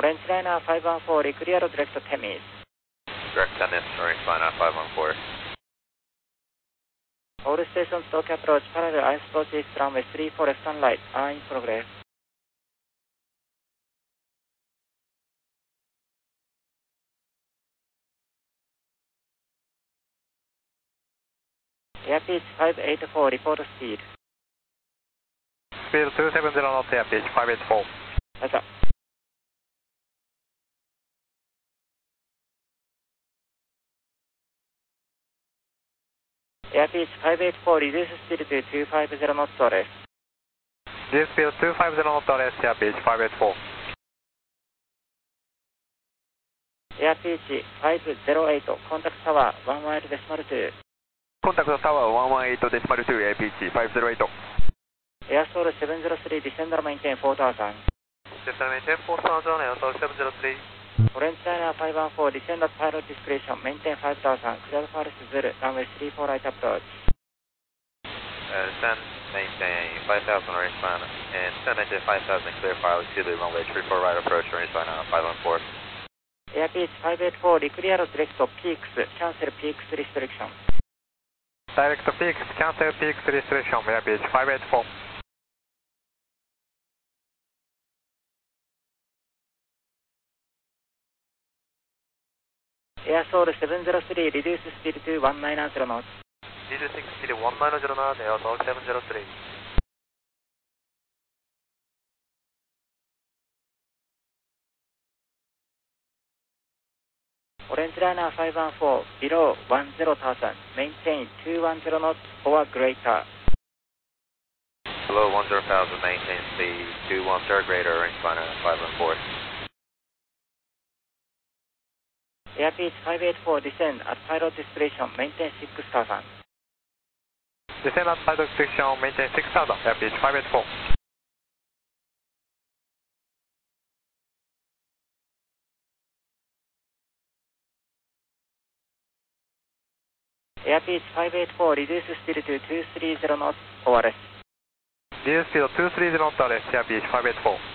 Orange Liner 514, clear direct Temis. Direct Temis, Orange Liner 514. All stations Tokyo approach, parallel ice approach east runway 34 left and right, are in progress. Airpitch 584, report speed. Speed 270 knots, Airpitch 584. はい、Airpitch 584, reduce speed to 250 knots rest. Reduce speed 250 knots rest, Airpitch 584. Airpitch 508, contact tower 118.2. Contact tower 118.2, Airpitch 508. Airstall 703, descend and maintain 4000. Descend and maintain 4000, Airstall 703. Orange Liner 514, descend at pilot discretion, maintain 5000, clear for Zulu, runway 34 right approach. Descend, maintain 5000 Orange Liner, and descend, maintain 5000, clear for Zulu, runway 34 right approach, Orange Liner 514. Airpitch 584, declare direct peaks, cancel peaks restriction. Direct peaks, cancel peaks restriction, Airpitch 584. Airstall 703, reduce speed to 190 knots. Reducing speed 190 knots, Airstall 703. Orange Liner 514, below 10,000, maintain 210 knots or greater. Below 10,000, maintain speed 210 greater, Orange Liner 514. Airpitch 584, descend at pilot discretion, maintain 6000. Descend at pilot discretion, maintain 6000, Airpitch 584. Airpitch 584, reduce speed to 230 knots or less. Reduce speed 230 knots, Airpitch 584.